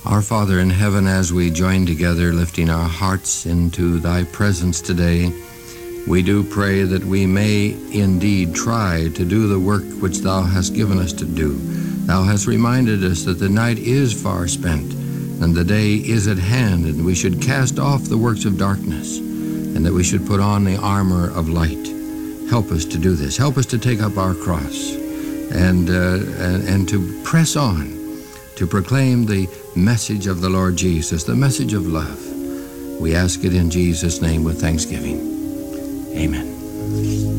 Our Father in heaven, as we join together, lifting our hearts into thy presence today, we do pray that we may indeed try to do the work which thou hast given us to do. Thou hast reminded us that the night is far spent and the day is at hand, and we should cast off the works of darkness, and that we should put on the armor of light. Help us to do this. Help us to take up our cross and to press on to proclaim the message of the Lord Jesus, the message of love. We ask it in Jesus' name with thanksgiving. Amen.